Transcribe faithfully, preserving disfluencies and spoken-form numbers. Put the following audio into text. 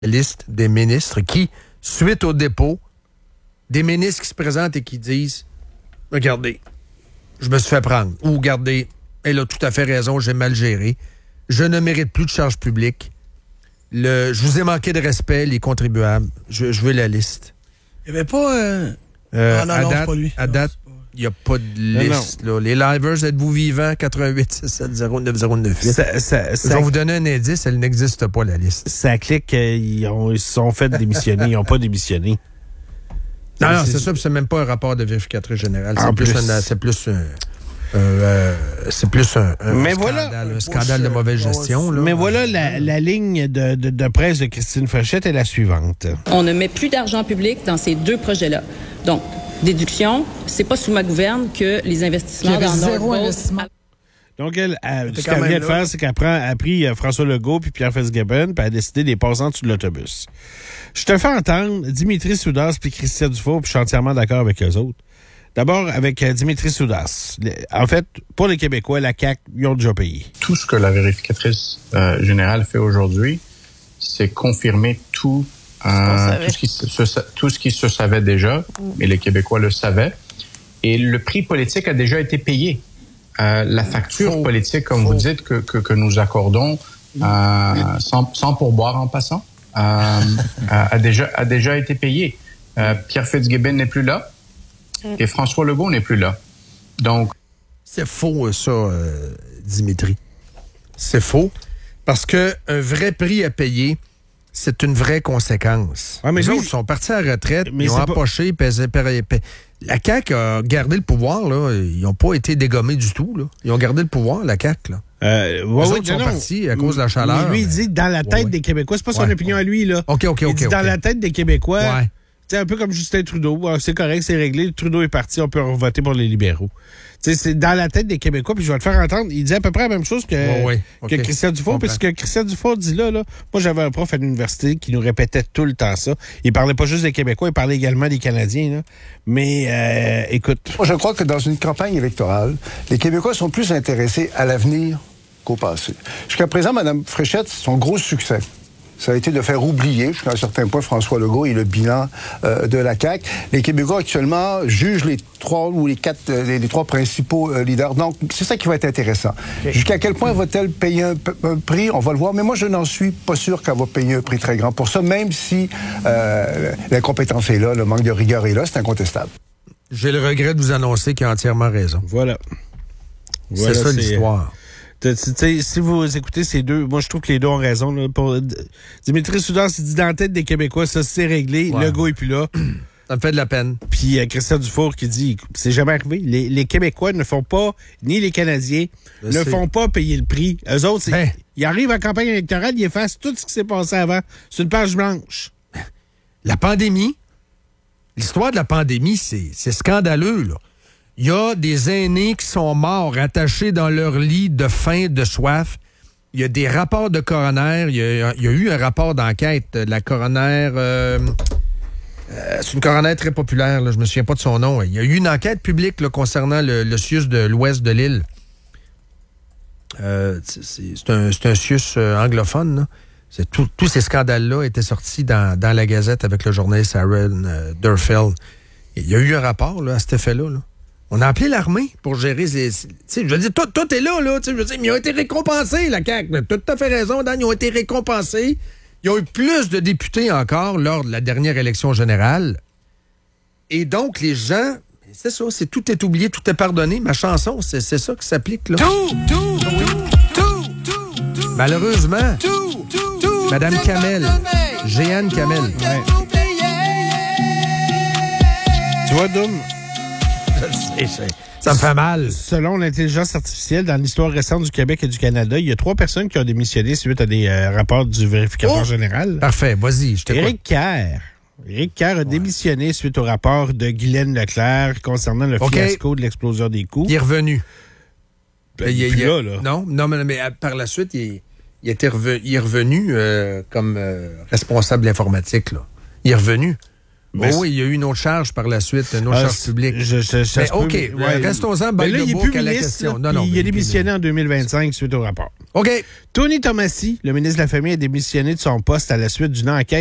liste des ministres qui, suite au dépôt, des ministres qui se présentent et qui disent « Regardez, je me suis fait prendre. » Ou « Regardez, elle a tout à fait raison, j'ai mal géré. Je ne mérite plus de charges publiques. Le, je vous ai manqué de respect, les contribuables. Je, je veux la liste. » Il n'y avait pas... Euh... Euh, ah non, à non, date, c'est pas lui. À date, il n'y a pas de liste. Non, non. Là. Les livers, êtes-vous vivants? quatre un huit six sept zéro neuf zéro neuf huit. Ça, ça, ça, je vais vous donner un indice, elle n'existe pas, la liste. Ça clique, euh, ils, ont, ils se sont fait démissionner, ils n'ont pas démissionné. Non, non, c'est, c'est ça, c'est même pas un rapport de vérificatrice générale. C'est plus, plus. Un, c'est plus un... Euh, c'est plus un, un mais scandale, voilà, un scandale de mauvaise gestion. Là. Mais voilà, la, la ligne de, de, de presse de Christine Fréchette est la suivante. On ne met plus d'argent public dans ces deux projets-là. Donc, déduction, c'est pas sous ma gouverne que les investissements dans Northvolt... Donc, elle, elle ce qu'elle vient de faire, c'est qu'elle prend, a pris euh, François Legault puis Pierre Fitzgibbon, puis elle a décidé de les passer en dessous de l'autobus. Je te fais entendre Dimitri Soudas puis Christian Dufault, puis je suis entièrement d'accord avec eux autres. D'abord, avec euh, Dimitri Soudas. En fait, pour les Québécois, la C A Q, ils ont déjà payé. Tout ce que la vérificatrice euh, générale fait aujourd'hui, c'est confirmer tout, euh, tout, ce qui se, tout ce qui se savait déjà, et les Québécois le savaient. Et le prix politique a déjà été payé. Euh, la facture Faux. politique, comme Faux. vous dites, que, que, que nous accordons euh, sans, sans pourboire en passant, euh, a, déjà, a déjà été payée. Euh, Pierre Fitzgibbon n'est plus là. Et François Legault n'est plus là. Donc, c'est faux, ça, euh, Dimitri. C'est faux. Parce que un vrai prix à payer, c'est une vraie conséquence. Ah, mais les lui, autres sont partis à la retraite, ils ont empoché, pas... pèsé, pèsé, pèsé. La C A Q a gardé le pouvoir, là. Ils n'ont pas été dégommés du tout, là. Ils ont gardé le pouvoir, la C A Q, là. Euh, ouais, les ouais, autres sont non, partis à cause de la chaleur. Mais lui, il dit dans la tête ouais, des Québécois. C'est pas son ouais, opinion ouais. à lui, là. OK, OK, il OK. dit okay. dans la tête des Québécois... Ouais. C'est un peu comme Justin Trudeau. C'est correct, c'est réglé. Trudeau est parti, on peut voter pour les libéraux. T'sais, c'est dans la tête des Québécois, puis je vais te faire entendre. Il dit à peu près la même chose que, oh oui. okay. que Christian Dufault, parce que Christian Dufault dit là, là, moi j'avais un prof à l'université qui nous répétait tout le temps ça. Il parlait pas juste des Québécois, il parlait également des Canadiens. Là. Mais euh, écoute. Moi, je crois que dans une campagne électorale, les Québécois sont plus intéressés à l'avenir qu'au passé. Jusqu'à présent, Mme Fréchette, son gros succès, ça a été de faire oublier, jusqu'à un certain point, François Legault et le bilan euh, de la C A Q. Les Québécois, actuellement, jugent les trois ou les quatre, les, les trois principaux euh, leaders. Donc, c'est ça qui va être intéressant. Okay. Jusqu'à quel point va-t-elle payer un, un prix? On va le voir. Mais moi, je n'en suis pas sûr qu'elle va payer un prix très grand pour ça, même si euh, l'incompétence est là, le manque de rigueur est là, c'est incontestable. J'ai le regret de vous annoncer qu'il a entièrement raison. Voilà. C'est voilà, ça c'est... l'histoire. T'sais, si vous écoutez ces deux, moi je trouve que les deux ont raison. Là, pour, Dimitri Soudas, il dit dans la tête des Québécois, ça c'est réglé, ouais. Legault est plus là. Ça me fait de la peine. Puis euh, Christian Dufour qui dit, c'est jamais arrivé, les, les Québécois ne font pas, ni les Canadiens, Je ne sais. font pas payer le prix. Eux autres, c'est, ben. ils arrivent en campagne électorale, ils effacent tout ce qui s'est passé avant. C'est une page blanche. La pandémie, l'histoire de la pandémie, c'est, c'est scandaleux, là. Il y a des aînés qui sont morts, attachés dans leur lit de faim, de soif. Il y a des rapports de coroner. Il y a, il y a eu un rapport d'enquête de la coroner. Euh, euh, c'est une coroner très populaire, là, je me souviens pas de son nom. Il y a eu une enquête publique là, concernant le, le C I U S de l'ouest de l'île. Euh, c'est, c'est, un, c'est un C I U S euh, anglophone. Là. C'est tout, tous ces scandales-là étaient sortis dans, dans la Gazette avec le journaliste Aaron euh, Durfeld. Il y a eu un rapport là, à cet effet-là. Là. On a appelé l'armée pour gérer les... Tu sais, je veux dire, tout, tout est là, là. Je veux dire, mais ils ont été récompensés, la C A Q. Tu as tout à fait raison, Dan. Ils ont été récompensés. Ils ont eu plus de députés encore lors de la dernière élection générale. Et donc, les gens... C'est ça, c'est tout est oublié, tout est pardonné. Ma chanson, c'est, c'est ça qui s'applique, là. Tout, tout, tout, tout, tout, tout. Malheureusement, tout, tout, tout, Madame Kamel, Jeanne Kamel. Ouais. Tu vois, Doom... Ça me fait mal. Selon l'intelligence artificielle, dans l'histoire récente du Québec et du Canada, il y a trois personnes qui ont démissionné suite à des euh, rapports du vérificateur oh! général. Parfait, vas-y, je t'écoute. Éric Kerr. Éric Kerr a ouais. démissionné suite au rapport de Guylaine Leclerc concernant le okay. fiasco de l'explosion des coûts. Il est revenu. Ben, il, il est là, là. Non, non, mais, mais par la suite, il, il, était revenu, il est revenu euh, comme euh, responsable informatique. Là. Il est revenu. Oh, oui, il y a eu une autre charge par la suite, une autre euh, charge publique. Je, je, je, mais je OK, peux, ouais, restons-en ben là, il est plus à la ministre, question. Là, non, non, il a démissionné en deux mille vingt-cinq suite au rapport. OK. Tony Tomassi, le ministre de la Famille, a démissionné de son poste à la suite d'une enquête